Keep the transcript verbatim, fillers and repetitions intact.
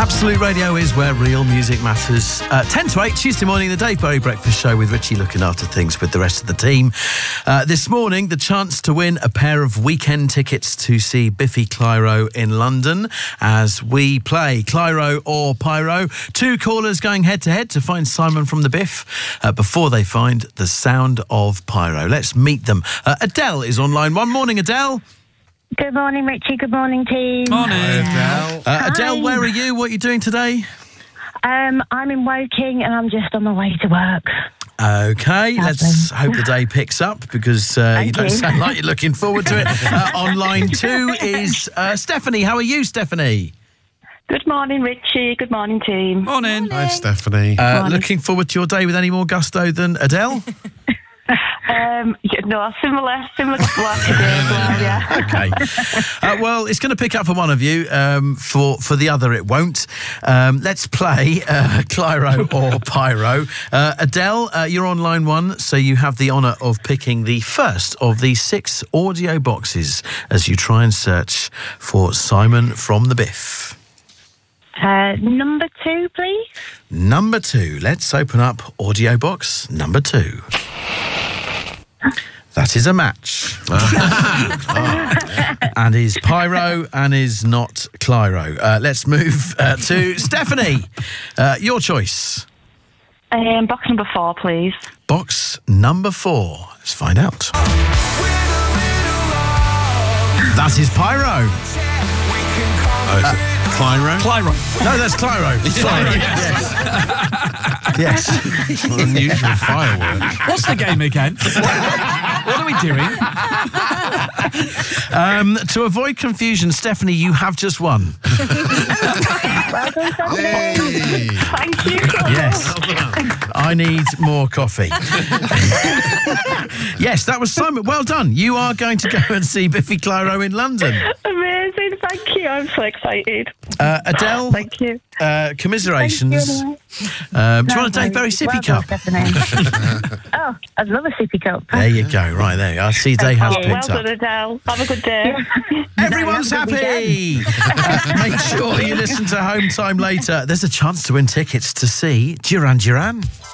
Absolute Radio is where real music matters. Uh, ten to eight, Tuesday morning, the Dave Berry Breakfast Show with Richie looking after things with the rest of the team. Uh, this morning, the chance to win a pair of weekend tickets to see Biffy Clyro in London as we play Clyro or Pyro. Two callers going head-to-head to find Simon from the Biff uh, before they find the sound of Pyro. Let's meet them. Uh, Adele is on line one. Morning, Adele. Good morning, Richie. Good morning, team. Morning, Adele. Uh, Adele, where are you? What are you doing today? Um, I'm in Woking and I'm just on my way to work. OK, let's hope the day picks up because uh, you don't you. sound like you're looking forward to it. Uh, on line two is uh, Stephanie. How are you, Stephanie? Good morning, Richie. Good morning, team. Morning. Hi, Stephanie. Uh, Morning. looking forward to your day with any more gusto than Adele? Um, yeah, no, similar, similar to last day as well, yeah. OK. Uh, well, it's going to pick up for one of you. Um, for, for the other, it won't. Um, let's play uh, Clyro or Pyro. Uh, Adele, uh, you're on line one, so you have the honour of picking the first of the six audio boxes as you try and search for Simon from the Biff. Uh, number two, please. Number two. Let's open up audio box number two. That is a match. And is Pyro and is not Clyro. Uh, let's move uh, to Stephanie. Uh, your choice. Um, box number four, please. Box number four. Let's find out. That is Pyro. Oh, is it Clyro? Clyro. No, that's Clyro. Sorry. Yes. It's an unusual firework. What's the game again? What are we doing? Um, to avoid confusion, Stephanie, you have just won. Well done, Stephanie. Hey. Thank you. Yes. I need more coffee. Yes, that was Simon. Well done. You are going to go and see Biffy Clyro in London. Amazing. Thank you. I'm so excited. Uh, Adele, Thank you. uh, commiserations. Thank you. Um, do you No, want a Dave Berry sippy well cup? done, Stephanie. Oh, I'd love a sippy cup. There you go. Right there. I see Dave has Oh, well picked done, up. Adele. Have a good day. Everyone's No, have a good happy. uh, make sure you listen to Home Time later. There's a chance to win tickets to see Duran Duran.